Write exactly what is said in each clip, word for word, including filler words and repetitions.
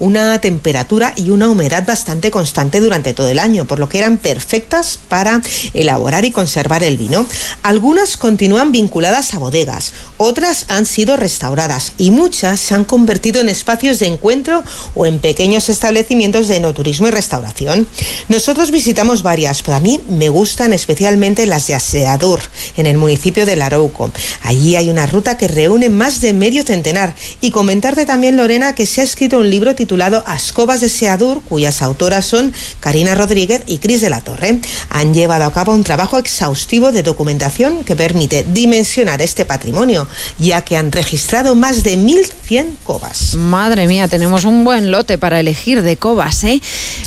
una temperatura y una humedad bastante constante durante todo el año, por lo que eran perfectas para elaborar y conservar el vino. Algunas continúan vinculadas a bodegas, otras han sido restauradas y muchas se han convertido en espacios de encuentro o en pequeños establecimientos de enoturismo y restauración. Nosotros visitamos varias, pero a mí me gustan especialmente las de Aseadur, en el municipio de Larouco. Allí hay una ruta que reúne más de medio centenar. Y comentarte también, Lorena, que se ha escrito un libro titulado Ascobas de Seadur, cuyas autoras son Karina Rodríguez y Cris de la Torre. Han llevado a cabo un trabajo exhaustivo de documentación que permite dimensionar este patrimonio, ya que han registrado más de mil cien covas. Madre mía, tenemos un buen lote para elegir de covas, ¿eh?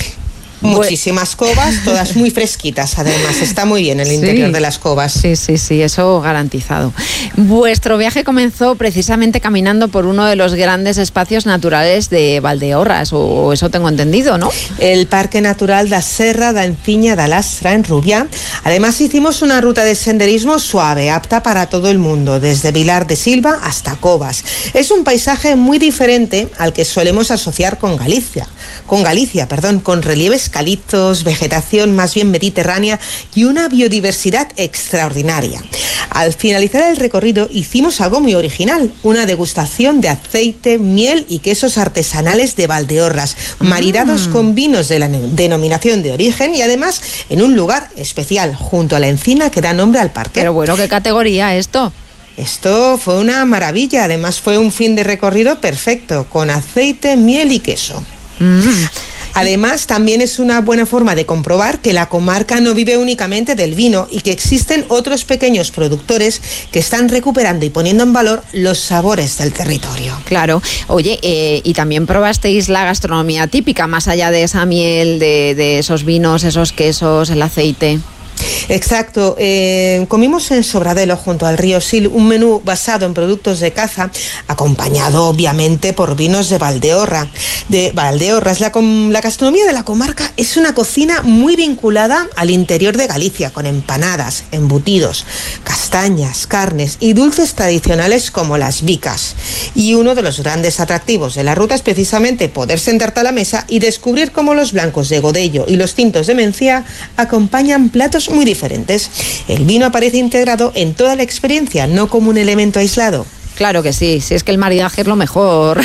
Muchísimas covas, todas muy fresquitas, además. Está muy bien el interior sí, de las covas. Sí, sí, sí, eso garantizado. Vuestro viaje comenzó precisamente caminando por uno de los grandes espacios naturales de Valdeorras, o eso tengo entendido, ¿no? El Parque Natural da Serra da Enciña da Lastra, en Rubiá. Además hicimos una ruta de senderismo suave, apta para todo el mundo, desde Vilar de Silva hasta Covas. Es un paisaje muy diferente al que solemos asociar con Galicia, con Galicia, perdón, con relieves caliptos, vegetación más bien mediterránea y una biodiversidad extraordinaria. Al finalizar el recorrido hicimos algo muy original, una degustación de aceite, miel y quesos artesanales de Valdeorras, maridados mm. con vinos de la denominación de origen y además en un lugar especial, junto a la encina que da nombre al parque. Pero bueno, ¿qué categoría esto? Esto fue una maravilla, además fue un fin de recorrido perfecto, con aceite, miel y queso. Mm. Además, también es una buena forma de comprobar que la comarca no vive únicamente del vino y que existen otros pequeños productores que están recuperando y poniendo en valor los sabores del territorio. Claro. Oye, eh, y también probasteis la gastronomía típica, más allá de esa miel, de, de esos vinos, esos quesos, el aceite. Exacto, eh, comimos en Sobradelo junto al río Sil un menú basado en productos de caza, acompañado obviamente por vinos de Valdeorra. De Valdeorras, la, la gastronomía de la comarca es una cocina muy vinculada al interior de Galicia, con empanadas, embutidos, castañas, carnes y dulces tradicionales como las bicas. Y uno de los grandes atractivos de la ruta es precisamente poder sentarte a la mesa y descubrir cómo los blancos de Godello y los tintos de Mencía acompañan platos muy diferentes. El vino aparece integrado en toda la experiencia, no como un elemento aislado. Claro que sí, si es que el maridaje es lo mejor.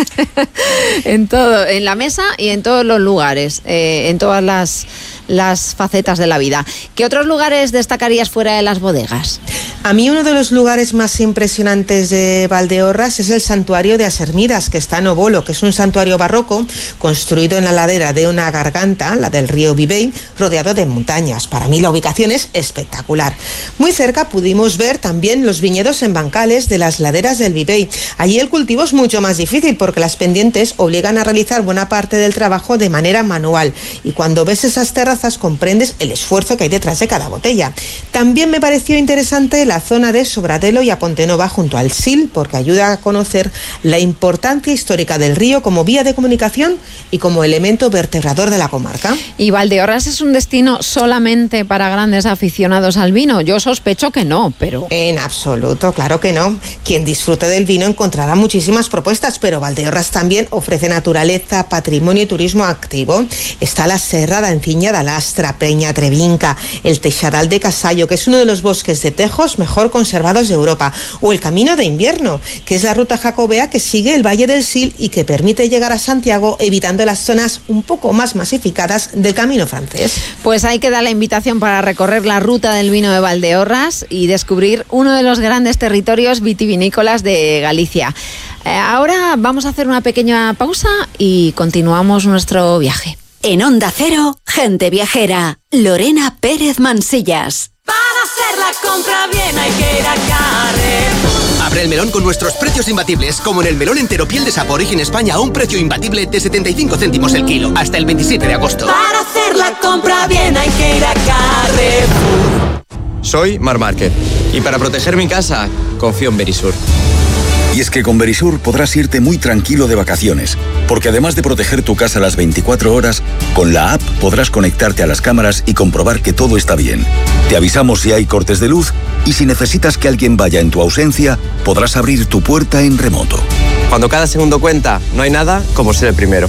En todo, en la mesa y en todos los lugares, eh, en todas las, las facetas de la vida. ¿Qué otros lugares destacarías fuera de las bodegas? A mí uno de los lugares más impresionantes de Valdeorras es el santuario de Asermidas, que está en Obolo, que es un santuario barroco construido en la ladera de una garganta, la del río Vivei, rodeado de montañas. Para mí la ubicación es espectacular. Muy cerca pudimos ver también los viñedos en bancales de las laderas del Vivei. Allí el cultivo es mucho más difícil porque las pendientes obligan a realizar buena parte del trabajo de manera manual y cuando ves esas terrazas comprendes el esfuerzo que hay detrás de cada botella. También me pareció interesante la zona de Sobradelo y Apontenova junto al Sil porque ayuda a conocer la importancia histórica del río como vía de comunicación y como elemento vertebrador de la comarca. ¿Y Valdeorras es un destino solamente para grandes aficionados al vino? Yo sospecho que no, pero... En absoluto, claro que no. Quien disfrute del vino encontrará muchísimas propuestas, pero Valdeorras también ofrece naturaleza, patrimonio y turismo activo. Está la Serra da Enciña da Lastra, Peña Trevinca, el Teixadal de Casallo, que es uno de los bosques de tejos mejor conservados de Europa, o el Camino de Invierno, que es la ruta jacobea que sigue el Valle del Sil y que permite llegar a Santiago evitando las zonas un poco más masificadas del Camino francés. Pues ahí queda la invitación para recorrer la ruta del vino de Valdeorras y descubrir uno de los grandes territorios vitivinícolas de Galicia. Eh, ahora vamos a hacer una pequeña pausa y continuamos nuestro viaje. En Onda Cero, Gente Viajera, Lorena Pérez Mansillas. Para hacer la compra bien hay que ir a Carrefour. Abre el melón con nuestros precios imbatibles, como en el melón entero piel de sapo Origen España a un precio imbatible de setenta y cinco céntimos el kilo, hasta el veintisiete de agosto. Para hacer la compra bien hay que ir a Carrefour. Soy Mar Márquez y para proteger mi casa confío en Verisur. Y es que con Verisur podrás irte muy tranquilo de vacaciones, porque además de proteger tu casa las veinticuatro horas, con la app podrás conectarte a las cámaras y comprobar que todo está bien. Te avisamos si hay cortes de luz y si necesitas que alguien vaya en tu ausencia, podrás abrir tu puerta en remoto. Cuando cada segundo cuenta, no hay nada como ser el primero.